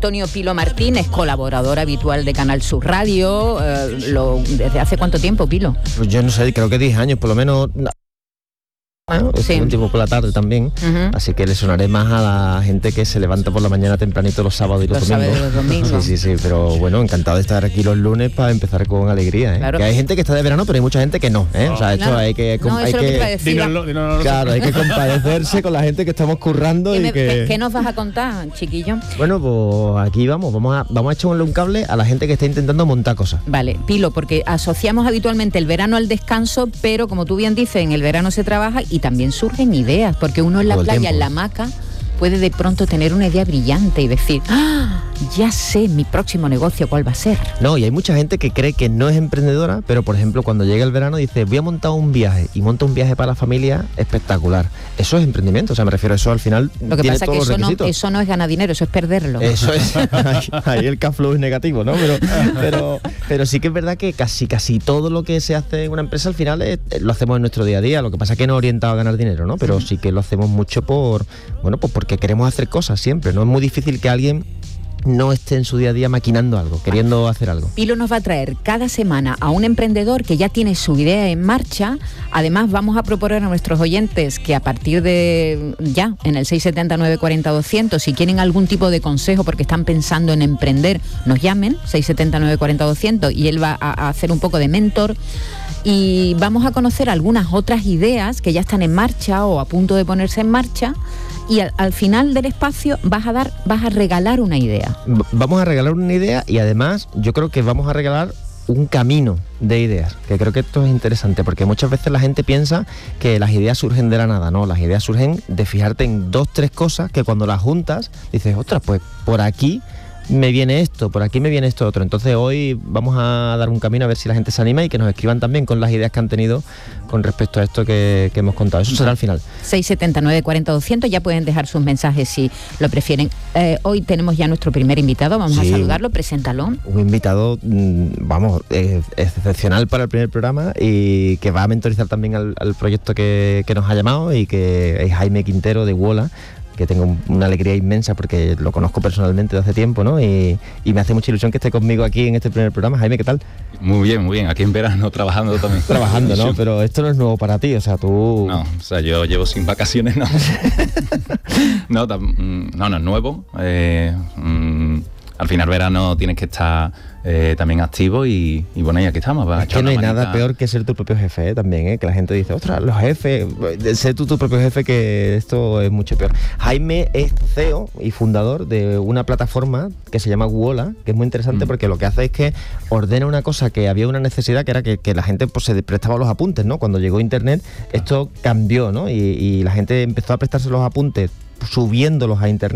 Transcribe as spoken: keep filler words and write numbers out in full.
Antonio Pilo Martínez, colaborador habitual de Canal Sur Radio. Eh, lo, ¿Desde hace cuánto tiempo, Pilo? Pues yo no sé, creo que diez años, por lo menos. Bueno, es Sí. un tiempo por la tarde también, Uh-huh. así que le sonaré más a la gente que se levanta por la mañana tempranito los sábados y los, Los domingos. sábados y los domingos. Sí, sí, sí, pero bueno, encantado de estar aquí los lunes para empezar con alegría, ¿eh? Claro. Que hay gente que está de verano, pero hay mucha gente que no, ¿eh? O sea, esto Claro. hay que... No, hay eso es lo que te iba a que decir. Dínoslo, dínoslo. claro, hay que compadecerse con la gente que estamos currando ¿Qué, y me- que... qué- qué nos vas a contar, chiquillo? Bueno, pues aquí vamos, vamos a, vamos a echarle un cable a la gente que está intentando montar cosas. Vale, Pilo, porque asociamos habitualmente el verano al descanso, pero como tú bien dices, en el verano se trabaja y también surgen ideas, porque uno en la Todo el playa, tiempo. en la hamaca, puede de pronto tener una idea brillante y decir, ¡ah! Ya sé mi próximo negocio cuál va a ser. No, y hay mucha gente que cree que no es emprendedora, pero por ejemplo cuando llega el verano dice voy a montar un viaje y monta un viaje para la familia espectacular. Eso es emprendimiento, o sea, me refiero a eso al final Lo que tiene pasa es todos que los eso no, requisitos. eso no es ganar dinero, eso es perderlo. Eso es, ahí, ahí el cash flow es negativo, ¿no? Pero, pero, pero sí que es verdad que casi casi todo lo que se hace en una empresa al final es- lo hacemos en nuestro día a día. Lo que pasa es que no orientado a ganar dinero, ¿no? Pero sí que lo hacemos mucho por, bueno, pues porque queremos hacer cosas siempre, ¿no? Es muy difícil que alguien no esté en su día a día maquinando algo, queriendo hacer algo. Pilo nos va a traer cada semana a un emprendedor que ya tiene su idea en marcha. Además, vamos a proponer a nuestros oyentes que a partir de ya, en el seis siete cero, nueve cuatro cero, doscientos, si quieren algún tipo de consejo porque están pensando en emprender, nos llamen, seis siete cero, nueve cuatro cero, doscientos, y él va a, a hacer un poco de mentor. Y vamos a conocer algunas otras ideas que ya están en marcha o a punto de ponerse en marcha. Y al, al final del espacio vas a dar, vas a regalar una idea. V- Vamos a regalar una idea y además yo creo que vamos a regalar un camino de ideas, que creo que esto es interesante porque muchas veces la gente piensa que las ideas surgen de la nada, no, las ideas surgen de fijarte en dos, tres cosas que cuando las juntas dices, ostras, pues por aquí me viene esto, por aquí me viene esto otro. Entonces hoy vamos a dar un camino a ver si la gente se anima y que nos escriban también con las ideas que han tenido con respecto a esto que, que hemos contado. Eso será al final. seis siete cero, nueve cuatro cero, doscientos, ya pueden dejar sus mensajes si lo prefieren. Eh, hoy tenemos ya nuestro primer invitado, vamos Sí. a saludarlo, preséntalo. Un invitado, mm, vamos, eh, excepcional para el primer programa y que va a mentorizar también al, al proyecto que, que nos ha llamado y que es Jaime Quintero de Wola, que tengo un- una alegría inmensa porque lo conozco personalmente de hace tiempo, ¿no? Y, y me hace mucha ilusión que esté conmigo aquí en este primer programa. Jaime, ¿qué tal? Muy bien, muy bien. Aquí en verano trabajando también. Trabajando, ¿no? Pero esto no es nuevo para ti, o sea, tú... No, o sea, yo llevo sin vacaciones, no. no, tam- mm, no, no es nuevo. Eh, mm, al final verano tienes que estar eh, también activo y, y bueno, y aquí estamos. va a Es echar que no hay una nada manita. peor que ser tu propio jefe, ¿eh? También, ¿eh? Que la gente dice, ostras, los jefes, ser tú tu propio jefe, que esto es mucho peor. Jaime es C E O y fundador de una plataforma que se llama Wola, que es muy interesante Mm. porque lo que hace es que ordena una cosa que había una necesidad, que era que, que la gente pues, se prestaba los apuntes, ¿no? Cuando llegó Internet, esto cambió, ¿no? Y, y la gente empezó a prestarse los apuntes subiéndolos a Internet.